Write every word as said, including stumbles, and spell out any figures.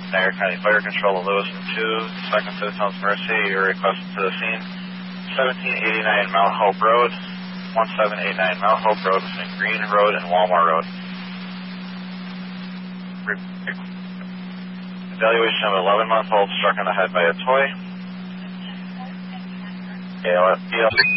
Niagara County Fire Control, Lewis and two, Second Citizens Mercy, you're requested to the scene. seventeen eighty-nine Mount Hope Road, seventeen eighty-nine Mount Hope Road between Green Road and Walmart Road. Evaluation of an eleven month old struck on the head by a toy. A L S